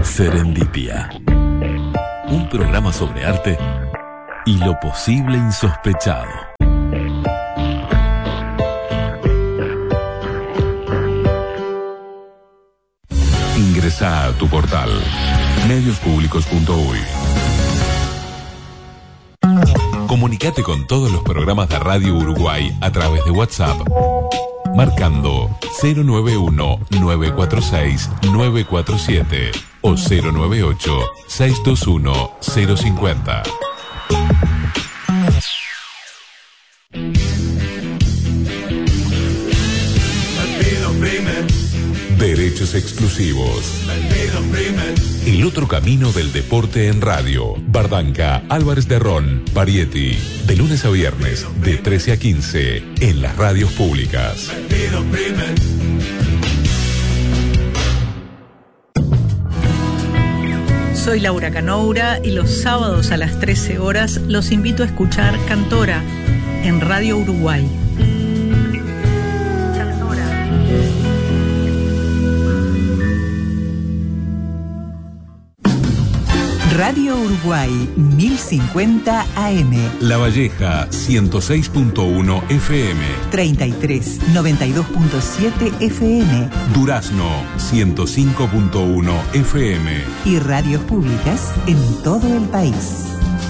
Serendipia. Un programa sobre arte y lo posible insospechado. Ingresa a tu portal mediospublicos.uy. Comunicate con todos los programas de Radio Uruguay a través de WhatsApp, marcando 091-946-947 o 098-621-050. Derechos exclusivos. El otro camino del deporte en radio. Bardanca, Álvarez de Ron, Parietti. De lunes a viernes, de 13 a 15, en las radios públicas. Soy Laura Canoura y los sábados a las 13 horas los invito a escuchar Cantora en Radio Uruguay. Radio Uruguay 1050 AM. La Valleja 106.1 FM. 33 92.7 FM. Durazno 105.1 FM. Y radios públicas en todo el país.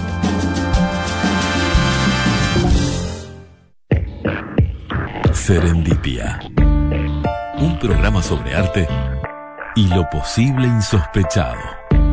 Serendipia. Un programa sobre arte y lo posible insospechado.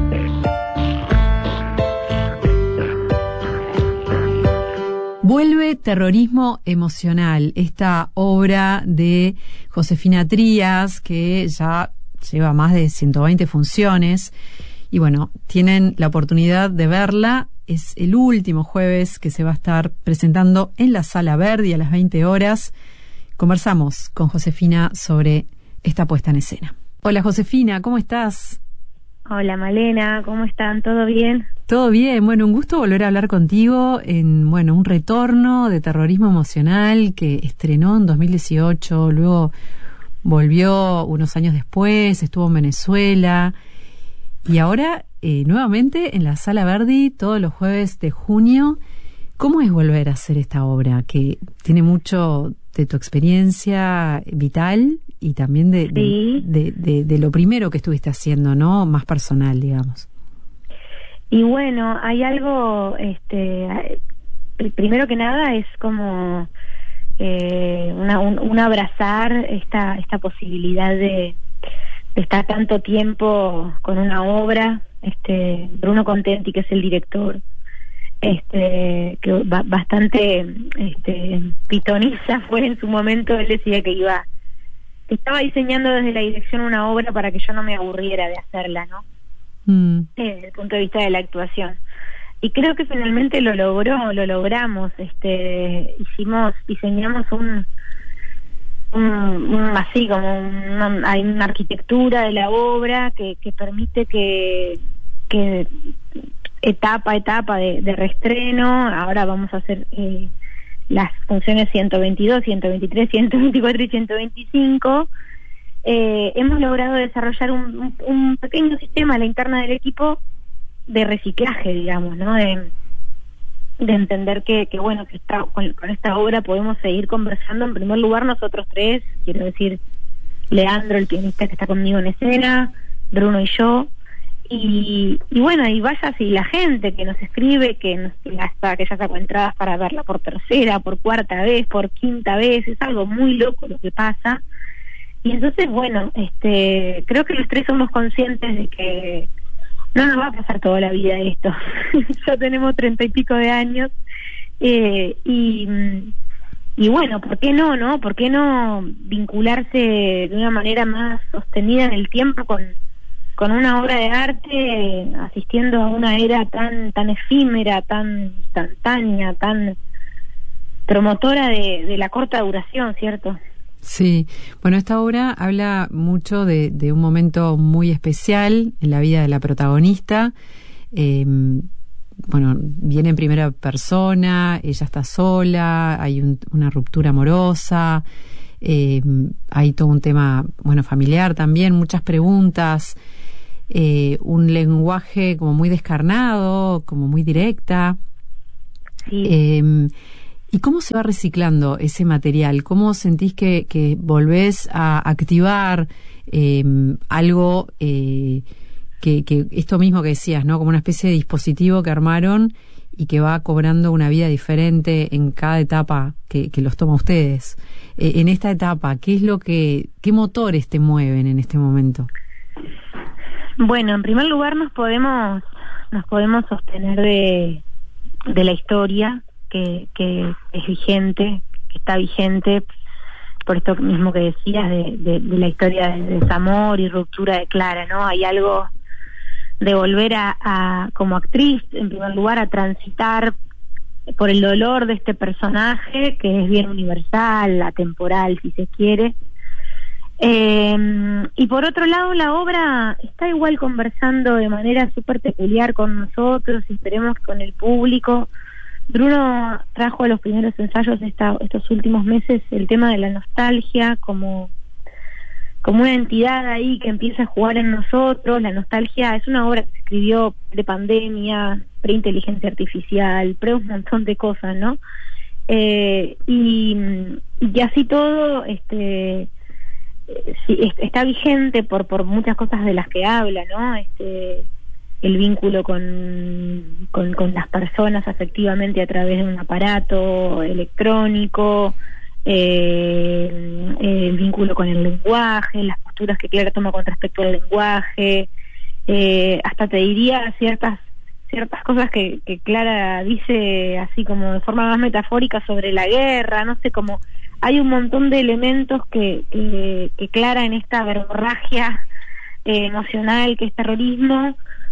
Vuelve Terrorismo Emocional, esta obra de Josefina Trías, que ya lleva más de 120 funciones. Y bueno, tienen la oportunidad de verla. Es el último jueves que se va a estar presentando en la Sala Verdi a las 20 horas. Conversamos con Josefina sobre esta puesta en escena. Hola Josefina, ¿cómo estás? Hola Malena, ¿cómo están? ¿Todo bien? Todo bien, bueno, un gusto volver a hablar contigo en, un retorno de Terrorismo Emocional que estrenó en 2018, luego volvió unos años después, estuvo en Venezuela y ahora nuevamente en la Sala Verdi todos los jueves de junio. ¿Cómo es volver a hacer esta obra que tiene mucho de tu experiencia vital y también de lo primero que estuviste haciendo, ¿no? Más personal, digamos. Y bueno, hay algo, primero que nada es como un abrazar esta posibilidad de estar tanto tiempo con una obra. Bruno Contenti, que es el director, que bastante pitoniza fue en su momento. Él decía que estaba diseñando desde la dirección una obra para que yo no me aburriera de hacerla, ¿no? Desde el punto de vista de la actuación. Y creo que finalmente lo logramos. Diseñamos hay una arquitectura de la obra que permite que etapa a etapa de reestreno. Ahora vamos a hacer las funciones 122, 123, 124 y 125. Hemos logrado desarrollar un pequeño sistema a la interna del equipo de reciclaje, digamos, ¿no? De entender que con esta obra podemos seguir conversando. En primer lugar, nosotros tres, quiero decir, Leandro, el pianista que está conmigo en escena, Bruno y yo, y bueno, y vaya si la gente que nos escribe, que ya sacó entradas para verla por tercera, por cuarta vez, por quinta vez. Es algo muy loco lo que pasa. Y entonces, bueno, creo que los tres somos conscientes de que no nos va a pasar toda la vida esto. Ya tenemos 30 y pico de años. Y bueno, ¿por qué no? ¿Por qué no vincularse de una manera más sostenida en el tiempo con una obra de arte, asistiendo a una era tan efímera, tan instantánea, tan promotora de la corta duración, ¿cierto? Sí, bueno, esta obra habla mucho de un momento muy especial en la vida de la protagonista. Viene en primera persona, ella está sola, hay una ruptura amorosa, hay todo un tema, familiar también, muchas preguntas. un lenguaje como muy descarnado, como muy directa. Sí. ¿Y cómo se va reciclando ese material? ¿Cómo sentís que volvés a activar algo que esto mismo que decías, ¿no? Como una especie de dispositivo que armaron y que va cobrando una vida diferente en cada etapa que los toma ustedes. En esta etapa, ¿qué motores te mueven en este momento? Bueno, en primer lugar nos podemos sostener de la historia que es vigente, que está vigente, por esto mismo que decías de la historia de desamor y ruptura de Clara, ¿no? Hay algo de volver a como actriz, en primer lugar, a transitar por el dolor de este personaje, que es bien universal, atemporal, si se quiere. Y por otro lado, la obra está igual conversando de manera súper peculiar con nosotros, y esperemos que con el público. Bruno trajo a los primeros ensayos estos últimos meses el tema de la nostalgia como una entidad ahí que empieza a jugar en nosotros. La nostalgia es una obra que se escribió de pandemia, pre-inteligencia artificial, pre un montón de cosas, ¿no? Y así todo sí, está vigente por muchas cosas de las que habla, ¿no? El vínculo con las personas afectivamente a través de un aparato electrónico, el vínculo con el lenguaje, las posturas que Clara toma con respecto al lenguaje, hasta te diría ciertas cosas que Clara dice así como de forma más metafórica sobre la guerra, no sé, como hay un montón de elementos que Clara en esta verborragia emocional que es terrorismo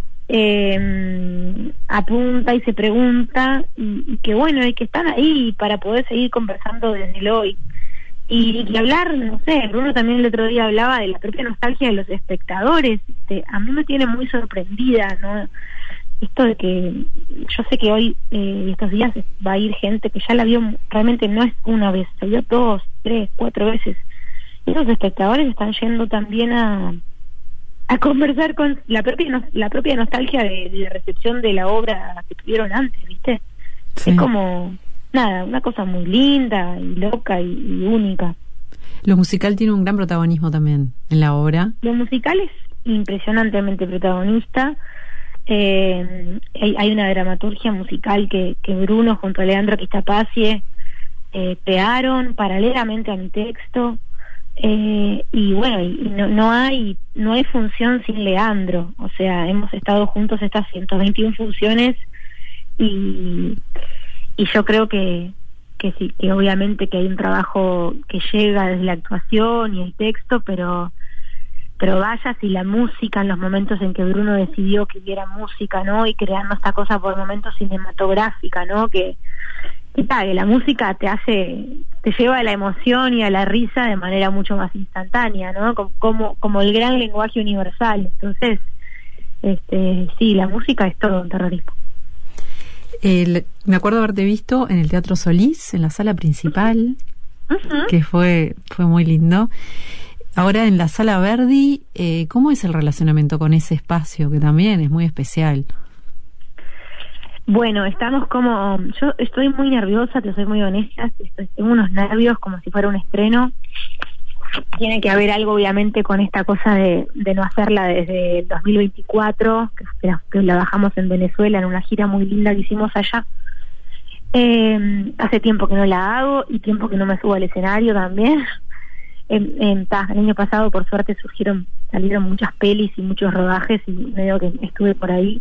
apunta y se pregunta, y que bueno, y que están ahí para poder seguir conversando desde el hoy. Y hablar, no sé, Bruno también el otro día hablaba de la propia nostalgia de los espectadores. A mí me tiene muy sorprendida, ¿no? Esto de que yo sé que hoy estos días va a ir gente que ya la vio, realmente no es una vez, se vio 2, 3, 4 veces. Y los espectadores están yendo también a conversar con la propia nostalgia de recepción de la obra que tuvieron antes, ¿viste? Sí. Es como, nada, una cosa muy linda y loca y única. Lo musical tiene un gran protagonismo también en la obra. Lo musical es impresionantemente protagonista. Hay una dramaturgia musical que Bruno junto a Leandro Quistapacie crearon paralelamente a mi texto. Y bueno, no hay función sin Leandro. O sea, hemos estado juntos estas 121 funciones y yo creo que sí, que obviamente que hay un trabajo que llega desde la actuación y el texto, pero vaya si la música, en los momentos en que Bruno decidió que hubiera música, ¿no? Y creando esta cosa por momentos cinematográfica, ¿no? Que la música te lleva a la emoción y a la risa de manera mucho más instantánea, ¿no? Como el gran lenguaje universal. Entonces, sí, la música es todo en terrorismo. Me acuerdo haberte visto en el Teatro Solís, en la sala principal, que fue muy lindo. Ahora en la Sala Verdi, ¿cómo es el relacionamiento con ese espacio que también es muy especial? Bueno, yo estoy muy nerviosa, te soy muy honesta, tengo unos nervios como si fuera un estreno. Tiene que haber algo obviamente con esta cosa de no hacerla desde el 2024, que la bajamos en Venezuela en una gira muy linda que hicimos allá. Hace tiempo que no la hago y tiempo que no me subo al escenario también. El año pasado por suerte salieron muchas pelis y muchos rodajes y medio que estuve por ahí.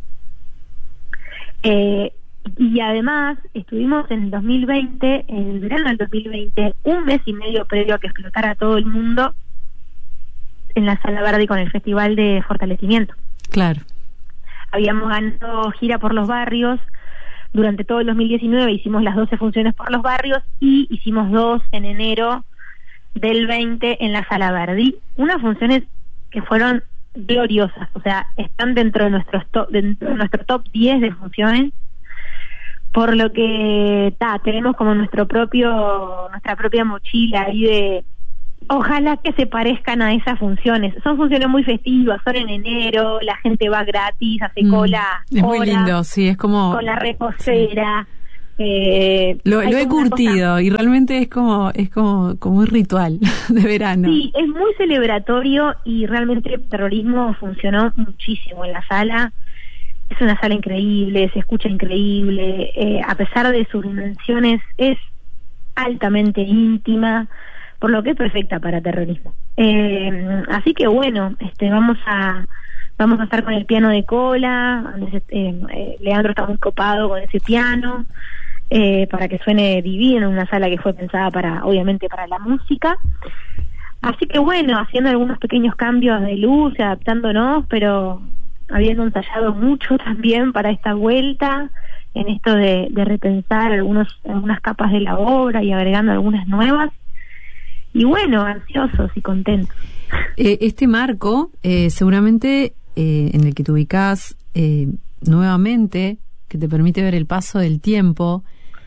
Y además estuvimos en el 2020, en el verano del 2020, un mes y medio previo a que explotara todo el mundo, en la Sala Verdi con el Festival de Fortalecimiento. Claro. Habíamos ganado gira por los barrios. Durante todo el 2019 hicimos las 12 funciones por los barrios y hicimos 2 en enero del 20 en la Sala Verdi. Unas funciones que fueron gloriosas, o sea, están dentro de nuestro top 10 de funciones, por lo que tenemos como nuestra propia mochila ahí Ojalá que se parezcan a esas funciones. Son funciones muy festivas, son en enero, la gente va gratis, hace cola. Es muy lindo, sí, es como... Con la reposera. Lo he curtido y realmente es como un ritual de verano. Sí, es muy celebratorio y realmente Terrorismo funcionó muchísimo en la sala. Es una sala increíble, se escucha increíble, a pesar de sus dimensiones es altamente íntima, por lo que es perfecta para Terrorismo. Así que bueno, vamos a estar con el piano de cola. Leandro está muy copado con ese piano, para que suene divino en una sala que fue pensada obviamente para la música. Así que bueno, haciendo algunos pequeños cambios de luz, adaptándonos, pero habiendo ensayado mucho también para esta vuelta, en esto de repensar algunas capas de la obra y agregando algunas nuevas. Y bueno, ansiosos y contentos. Este marco, seguramente en el que te ubicás nuevamente, que te permite ver el paso del tiempo,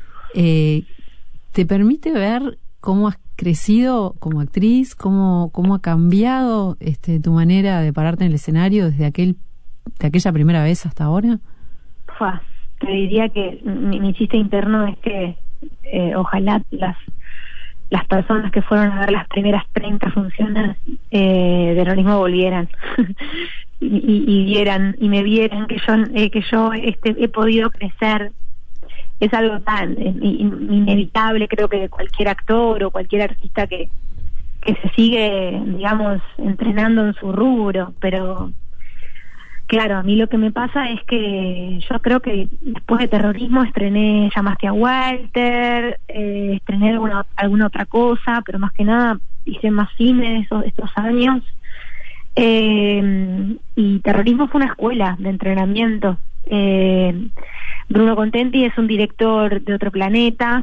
te permite ver cómo has crecido como actriz, cómo ha cambiado tu manera de pararte en el escenario desde aquella primera vez hasta ahora. Te diría que mi chiste interno es que ojalá las personas que fueron a ver las primeras 30 funciones de Terrorismo volvieran y vieran y me vieran que yo he podido crecer. Es algo tan inevitable, creo que de cualquier actor o cualquier artista que se sigue, digamos, entrenando en su rubro. Pero claro, a mí lo que me pasa es que yo creo que después de Terrorismo estrené Llamaste a Walter, estrené alguna otra cosa, pero más que nada hice más cine estos años, y Terrorismo fue una escuela de entrenamiento. Bruno Contenti es un director de otro planeta,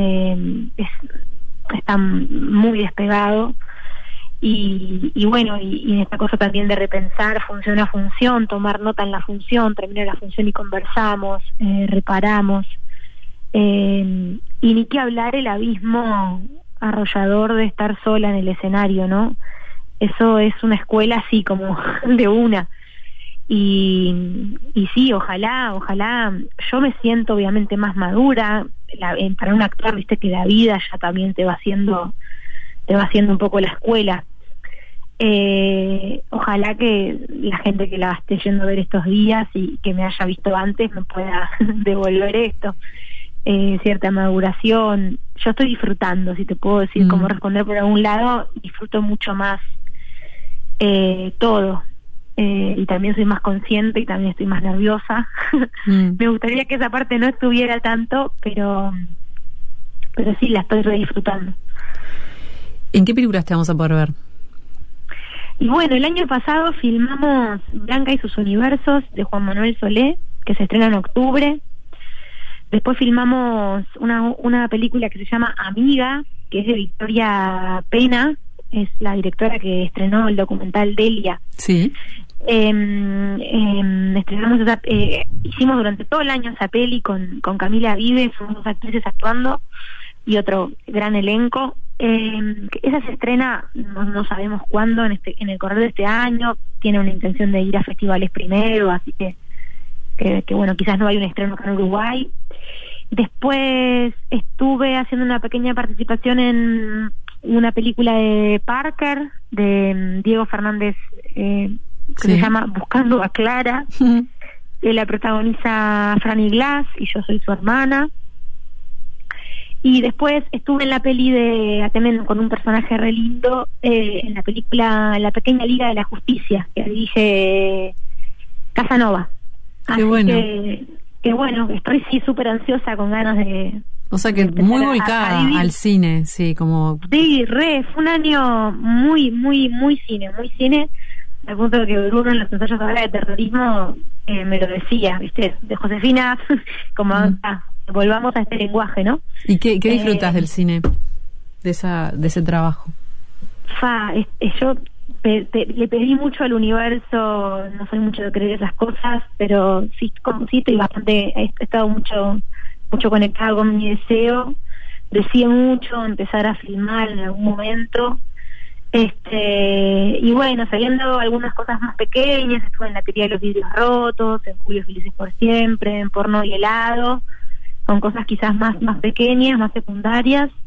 está muy despegado. Y bueno, y en esta cosa también de repensar función a función, tomar nota en la función, terminar la función y conversamos, reparamos, y ni que hablar el abismo arrollador de estar sola en el escenario, ¿no? Eso es una escuela así como de una. Y sí, ojalá, yo me siento obviamente más madura, para un actor, viste que la vida ya también te va haciendo un poco la escuela. Ojalá que la gente que la esté yendo a ver estos días y que me haya visto antes me pueda devolver esto, cierta maduración. Yo estoy disfrutando, si te puedo decir cómo responder por algún lado, disfruto mucho más todo, y también soy más consciente y también estoy más nerviosa. Me gustaría que esa parte no estuviera tanto, pero sí, la estoy re disfrutando. ¿En qué películas te vamos a poder ver? Y bueno, el año pasado filmamos Blanca y sus universos, de Juan Manuel Solé, que se estrena en octubre. Después filmamos una película que se llama Amiga, que es de Victoria Pena, es la directora que estrenó el documental Delia. Sí. Estrenamos hicimos durante todo el año esa peli con Camila Vives, somos 2 actrices actuando y otro gran elenco. Esa se estrena, no sabemos cuándo, en el correr de este año. Tiene una intención de ir a festivales primero, así que bueno, quizás no hay un estreno acá en Uruguay. Después estuve haciendo una pequeña participación en una película de Parker, de Diego Fernández, que se llama Buscando a Clara. La protagoniza Franny Glass y yo soy su hermana. Y después estuve en la peli también con un personaje re lindo, en la película La Pequeña Liga de la Justicia, que dirige Casanova. Así bueno. Que bueno, estoy sí súper ansiosa, con ganas de... O sea que muy volcada al cine, sí, como... Sí, fue un año muy cine, al punto de que Bruno en los ensayos ahora de Terrorismo me lo decía, ¿viste? De Josefina, como volvamos a este lenguaje, ¿no? ¿Y qué disfrutas del cine, de ese trabajo? Yo le pedí mucho al universo, no soy mucho de creer esas cosas, pero sí estoy bastante, he estado mucho conectado con mi deseo. Deseé mucho empezar a filmar en algún momento, Y bueno, saliendo algunas cosas más pequeñas, estuve en La teoría de los vidrios rotos, en Julio Felices por siempre, en Porno y helado, son cosas quizás más pequeñas, más secundarias.